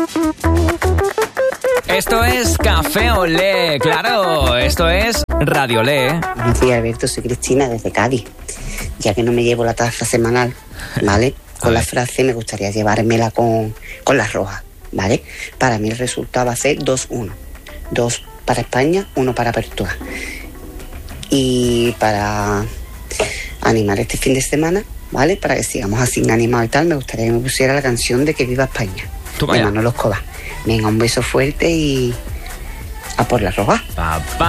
Esto es Café Olé, claro, esto es Radio Olé. Buenos días, Alberto, soy Cristina desde Cádiz. Ya que no me llevo la taza semanal, ¿vale? Con la frase me gustaría llevármela con las rojas, ¿vale? Para mí el resultado va a ser 2-1. 2 para España, 1 para Apertura. Y para animar este fin de semana, ¿vale? Para que sigamos así animados y tal, me gustaría que me pusiera la canción de Que Viva España, de Manolo Escobar. Venga, un beso fuerte y a por la roja. Papá.